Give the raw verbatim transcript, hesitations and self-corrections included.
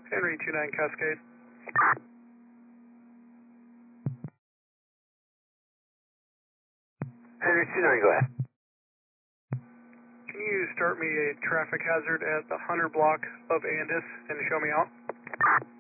Henry two nine Cascade. Henry two nine, go ahead. Can you start me a traffic hazard at the Hunter block of Andis and show me out?